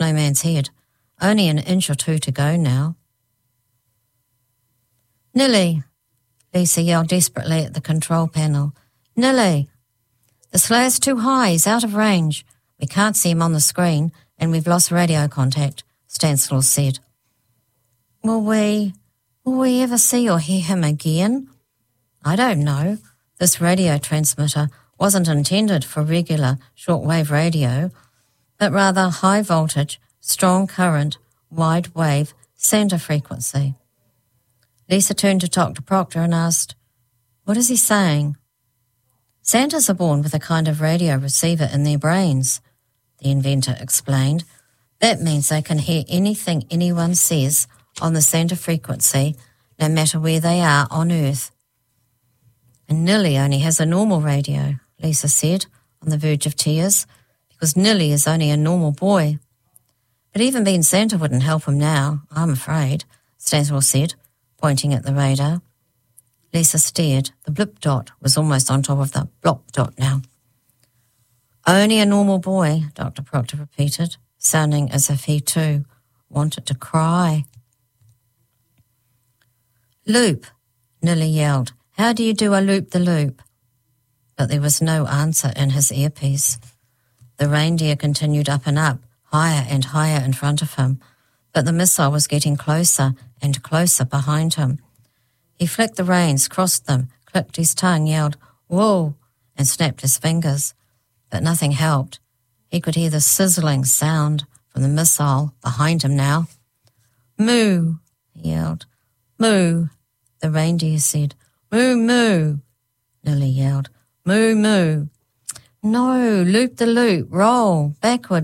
snowman's head. Only an inch or two to go now. "Nilly!" Lisa yelled desperately at the control panel. "Nilly! The Slayer's too high, he's out of range. We can't see him on the screen, and we've lost radio contact," Stanislaus said. Will we ever see or hear him again?" "I don't know. This radio transmitter wasn't intended for regular shortwave radio, but rather high voltage, strong current, wide wave, center frequency." Lisa turned to Dr. Proctor and asked, "What is he saying?" "Santas are born with a kind of radio receiver in their brains," the inventor explained. "That means they can hear anything anyone says on the center frequency, no matter where they are on Earth." "And Nilly only has a normal radio," Lisa said, on the verge of tears, "because Nilly is only a normal boy." "But even being Santa wouldn't help him now, I'm afraid," Stanislaus said, pointing at the radar. Lisa stared. The blip dot was almost on top of the blop dot now. "Only a normal boy," Dr. Proctor repeated, sounding as if he too wanted to cry. "Loop," Nilly yelled. "How do you do a loop-the-loop?" But there was no answer in his earpiece. The reindeer continued up and up, higher and higher in front of him, but the missile was getting closer and closer behind him. He flicked the reins, crossed them, clicked his tongue, yelled, "Whoa," and snapped his fingers. But nothing helped. He could hear the sizzling sound from the missile behind him now. "Moo," he yelled. "Moo," the reindeer said. "Moo, moo," Nilly yelled. "Moo, moo." "No, loop the loop, roll, backward,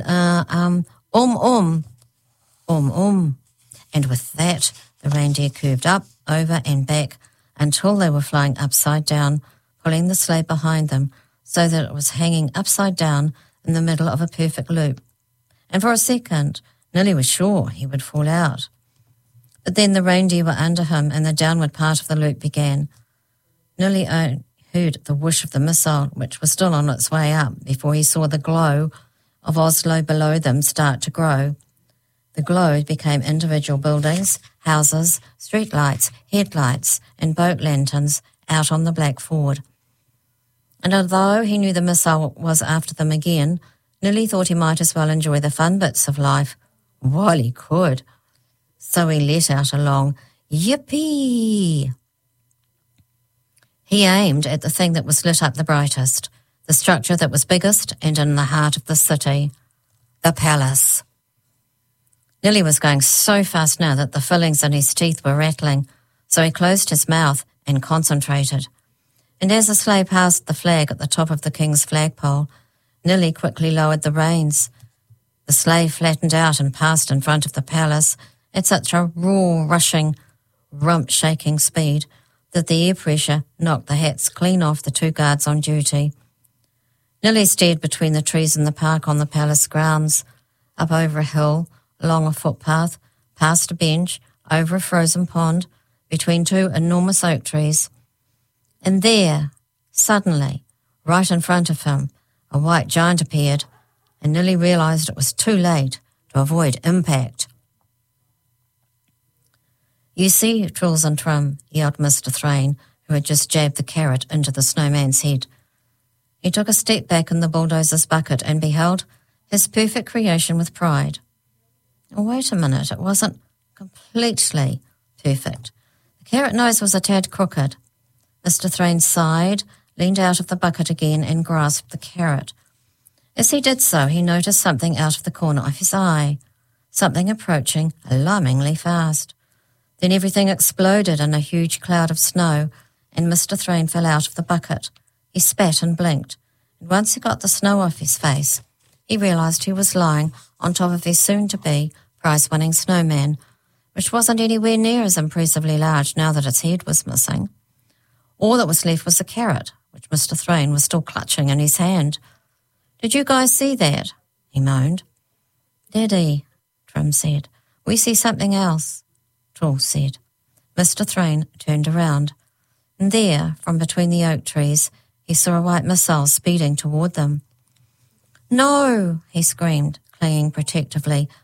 And with that, the reindeer curved up, over and back until they were flying upside down, pulling the sleigh behind them so that it was hanging upside down in the middle of a perfect loop. And for a second, Nilly was sure he would fall out. But then the reindeer were under him and the downward part of the loop began. Nilly heard the whoosh of the missile, which was still on its way up, before he saw the glow of Oslo below them start to grow. The glow became individual buildings, houses, streetlights, headlights, and boat lanterns out on the black ford. And although he knew the missile was after them again, Nilly thought he might as well enjoy the fun bits of life while he could. So he let out a long yippee. He aimed at the thing that was lit up the brightest, the structure that was biggest and in the heart of the city, the palace. Nilly was going so fast now that the fillings in his teeth were rattling, so he closed his mouth and concentrated. And as the sleigh passed the flag at the top of the king's flagpole, Nilly quickly lowered the reins. The sleigh flattened out and passed in front of the palace at such a raw, rushing, rump-shaking speed that the air pressure knocked the hats clean off the 2 guards on duty. Nilly stared between the trees in the park on the palace grounds, up over a hill, along a footpath, past a bench, over a frozen pond, between 2 enormous oak trees. And there, suddenly, right in front of him, a white giant appeared, and Nilly realised it was too late to avoid impact. "You see, Truls and Trim," yelled Mr. Thrain, who had just jabbed the carrot into the snowman's head. He took a step back in the bulldozer's bucket and beheld his perfect creation with pride. Oh, wait a minute, it wasn't completely perfect. The carrot nose was a tad crooked. Mr. Thrain sighed, leaned out of the bucket again and grasped the carrot. As he did so, he noticed something out of the corner of his eye, something approaching alarmingly fast. Then everything exploded in a huge cloud of snow, and Mr. Thrain fell out of the bucket. He spat and blinked, and once he got the snow off his face, he realised he was lying on top of his soon-to-be prize-winning snowman, which wasn't anywhere near as impressively large now that its head was missing. All that was left was the carrot, which Mr. Thrain was still clutching in his hand. "Did you guys see that?" he moaned. "Daddy," Trim said. "We see something else," Truls said. Mr. Thrain turned around, and there, from between the oak trees, he saw a white missile speeding toward them. "No!" he screamed, clinging protectively